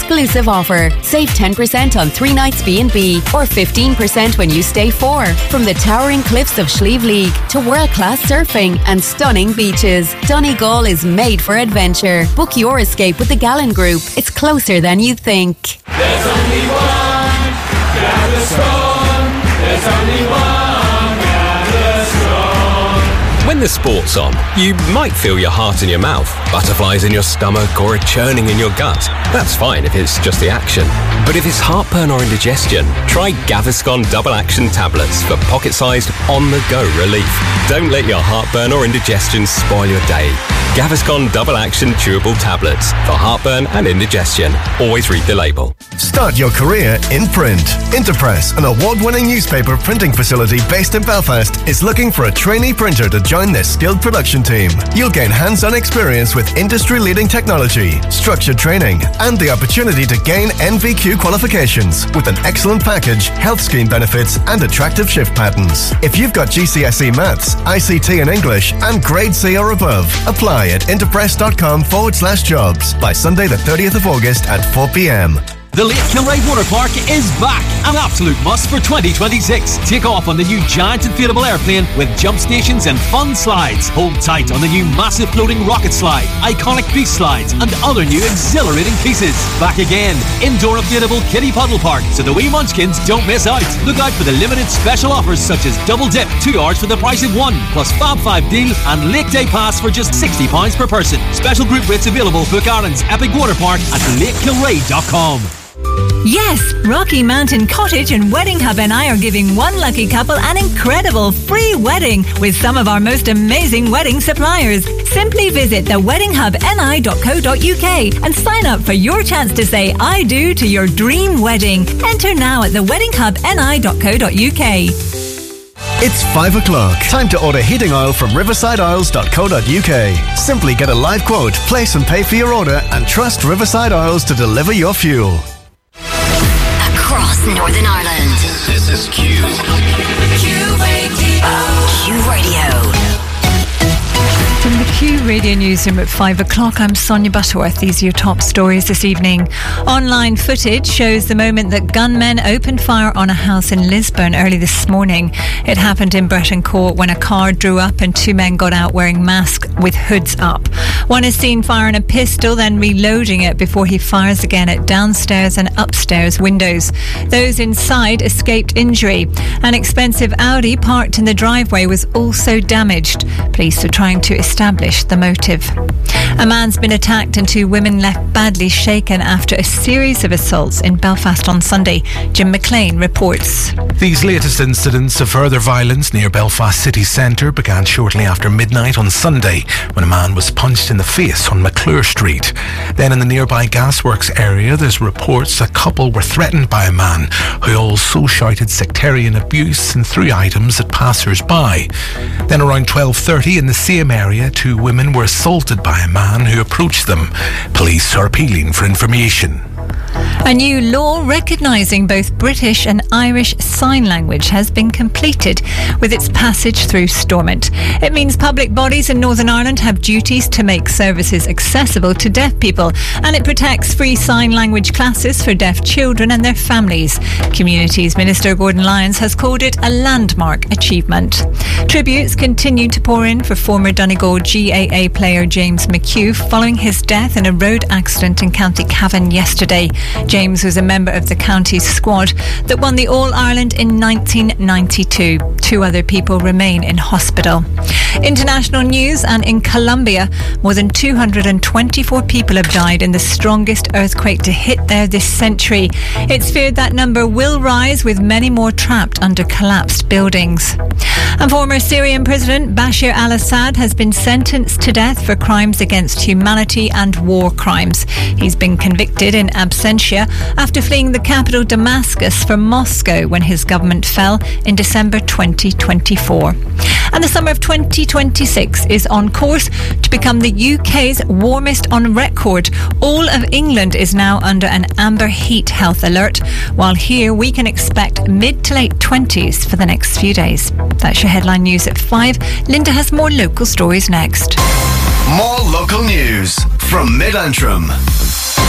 exclusive offer. Save 10% on 3 nights B&B or 15% when you stay 4. From the towering cliffs of Slieve League to world-class surfing and stunning beaches, Donegal is made for adventure. Book your escape with the Gallen Group. It's closer than you think. There's only one Gaviscon. There's only one Gaviscon. When the sport's on, you might feel your heart in your mouth, butterflies in your stomach or a churning in your gut. That's fine if it's just the action. But if it's heartburn or indigestion, try Gaviscon Double Action Tablets for pocket-sized, on-the-go relief. Don't let your heartburn or indigestion spoil your day. Gaviscon Double Action Chewable Tablets for heartburn and indigestion. Always read the label. Start your career in print. Interpress, an award-winning newspaper printing facility based in Belfast, is looking for a trainee printer to join their skilled production team. You'll gain hands-on experience with industry-leading technology, structured training, and the opportunity to gain NVQ qualifications with an excellent package, health scheme benefits, and attractive shift patterns. If you've got GCSE Maths, ICT and English, and Grade C or above, apply at interpress.com/jobs by Sunday the 30th of August at 4 p.m. The Lake Kilray Water Park is back. An absolute must for 2026. Take off on the new giant inflatable airplane with jump stations and fun slides. Hold tight on the new massive floating rocket slide, iconic beach slides, and other new exhilarating pieces. Back again, indoor inflatable kiddie puddle park, so the wee munchkins don't miss out. Look out for the limited special offers such as double dip, 2 hours for the price of 1, plus Fab 5 deal and Lake Day Pass for just £60 per person. Special group rates available. Book Ireland's Epic Water Park at lakekilray.com. Yes, Rocky Mountain Cottage and Wedding Hub and I are giving one lucky couple an incredible free wedding with some of our most amazing wedding suppliers. Simply visit theweddinghubni.co.uk and sign up for your chance to say I do to your dream wedding. Enter now at theweddinghubni.co.uk. It's 5 o'clock. Time to order heating oil from riversideoils.co.uk. Simply get a live quote, place and pay for your order, and trust Riverside Oils to deliver your fuel. Across Northern Ireland. This is Q. Q Radio. From the Q Radio Newsroom at 5 o'clock, I'm Sonia Butterworth. These are your top stories this evening. Online footage shows the moment that gunmen opened fire on a house in Lisburn early this morning. It happened in Bretton Court when a car drew up and 2 men got out wearing masks with hoods up. One is seen firing a pistol, then reloading it before he fires again at downstairs and upstairs windows. Those inside escaped injury. An expensive Audi parked in the driveway was also damaged. Police are trying to establish the motive. A man's been attacked and 2 women left badly shaken after a series of assaults in Belfast on Sunday. Jim McLean reports. These latest incidents of further violence near Belfast city centre began shortly after midnight on Sunday when a man was punched in the face on McClure Street. Then in the nearby gasworks area, there's reports a couple were threatened by a man who also shouted sectarian abuse and threw items at passers-by. Then around 12:30 in the same area, 2 women were assaulted by a man who approached them. Police are appealing for information. A new law recognising both British and Irish Sign Language has been completed with its passage through Stormont. It means public bodies in Northern Ireland have duties to make services accessible to deaf people, and it protects free sign language classes for deaf children and their families. Communities Minister Gordon Lyons has called it a landmark achievement. Tributes continue to pour in for former Donegal GAA player James McHugh following his death in a road accident in County Cavan yesterday. James was a member of the county's squad that won the All-Ireland in 1992. 2 other people remain in hospital. International news, and in Colombia, more than 224 people have died in the strongest earthquake to hit there this century. It's feared that number will rise, with many more trapped under collapsed buildings. And former Syrian President Bashar al-Assad has been sentenced to death for crimes against humanity and war crimes. He's been convicted in absentia after fleeing the capital Damascus from Moscow when his government fell in December 2024. And the summer of 2026 is on course to become the UK's warmest on record. All of England is now under an amber heat health alert, while here we can expect mid to late 20s for the next few days. That's your headline news at 5. Linda has more local stories next. More local news from Mid-Antrim.